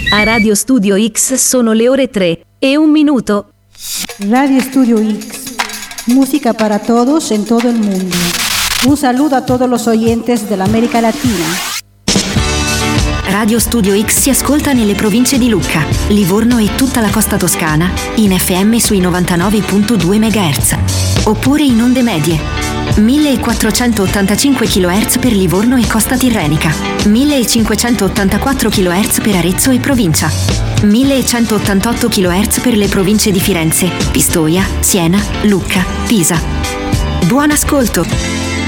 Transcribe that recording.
A Radio Studio X sono le ore 3:01. Radio Studio X, música para todos en todo el mundo. Un saludo a todos los oyentes dell'America Latina. Radio Studio X si ascolta nelle province di Lucca, Livorno e tutta la costa toscana, in FM sui 99.2 MHz, oppure in onde medie. 1485 kHz per Livorno e costa tirrenica, 1584 kHz per Arezzo e provincia, 1188 kHz per le province di Firenze, Pistoia, Siena, Lucca, Pisa. Buon ascolto!